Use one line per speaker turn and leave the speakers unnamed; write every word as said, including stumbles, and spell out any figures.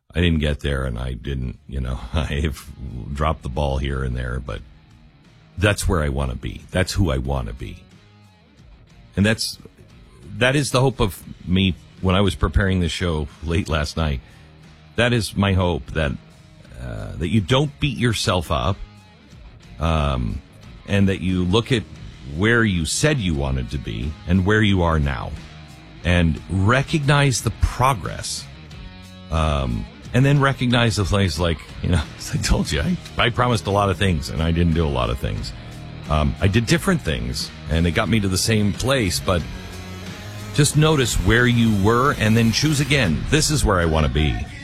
I didn't get there, and I didn't, you know, I've dropped the ball here and there, but that's where I want to be. That's who I want to be. And that's, that is the hope of me when I was preparing this show late last night. That is my hope, that, uh, that you don't beat yourself up, um, and that you look at where you said you wanted to be and where you are now, and recognize the progress. Um, And then recognize the place, like, you know, as I told you, I, I promised a lot of things, and I didn't do a lot of things. Um, I did different things, and it got me to the same place, but just notice where you were, and then choose again. This is where I want to be.